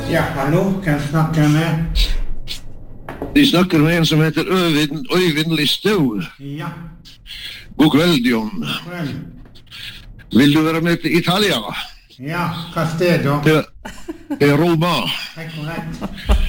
Ja, hallo, kan jeg snakke med? De snakker med en som heter Øyvind Listau. Ja, God kveld, John. vel. Vil du være med til Italia? Ja, hva sted da? Til Roma. Det er korrekt.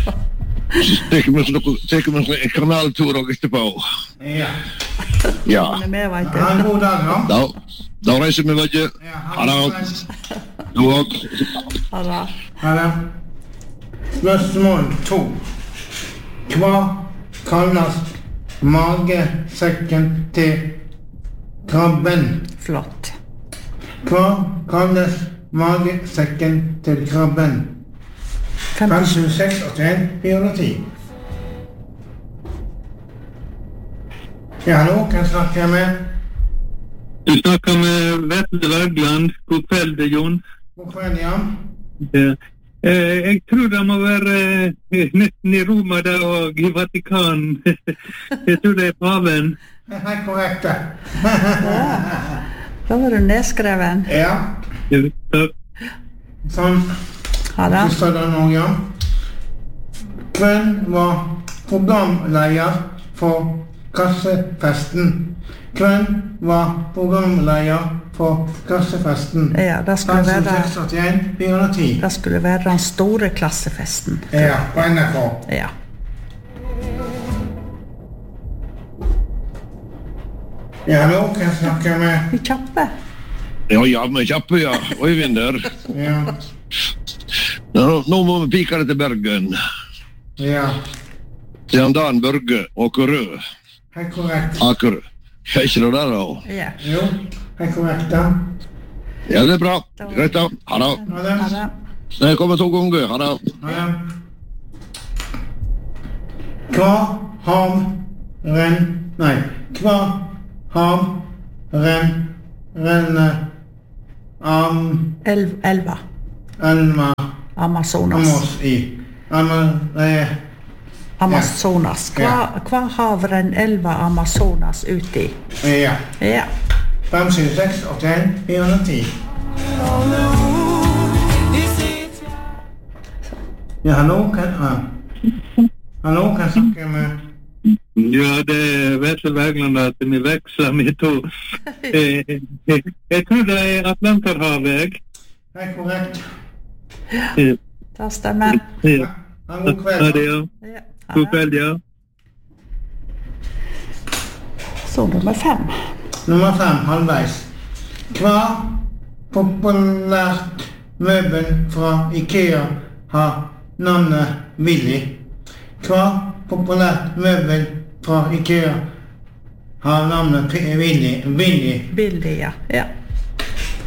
Teker vi en kanaltur og etterpå. Ja. Ja. Ha en god dag da. Da reiser vi vegge. Ja, Ha det. Du også. Ha det. Spørsmål 2. Hva kalles magesekken til krabben? Flott. Hva kalles magesekken til krabben? 56, 81, 410. Ja, hallo, kan jeg snakke med? Du snakker med Vetle Wergeland. God kveld, Jon. God kveld, Jan. Ja. Jeg tror det må være nesten i Roma da, og i Vatikan. Jeg tror det er paven. Det er korrekt, det. Da var du nedskreven. Ja, sånn. Ha det. Så står det nå, Jan. Hvem var programleder for Kassefesten? Hvem var programleder for Kassefesten? Ja, det skulle være, 56, 410. det skulle være den store klassefesten. Ja, på NRK. Ja. Ja, hallo, kan jeg snakke med? Vi kjappe. Ja, vi kjappe, ja. Øyvind der. Ja, Nå må vi pike det til Bergen. ja. Til han Dan Børge Åkerø. Det er korrekt. Akerø. Er ikke det der, da? Ja. Jo, det er korrekt, da. Ja, det er bra. Greit da. Ha det. Ha det. Ha det. Jeg kommer 2 ganger. Ha det. Ha det. Hva renner Elva. Elma Amazonas. Amos i? Amazonas. Hva havren elva Amazonas ut i? Ja. Ja. 56, 81, 410. Ja, hallo, kan jeg snakke med? Ja, det er Vetle Wergeland at vi veksler med to. Jeg tror det er Atlanterhavet. Det er korrekt. Det stemmer. Ja. Ha en god Ha kveld. det, ja. Ja. God kveld, ja. Så nummer 5. Nummer 5, halvveis. Hva populært møbel fra IKEA har navnet Willy? Hva populært møbel fra IKEA har navnet Willy? Billig, ja. Ja.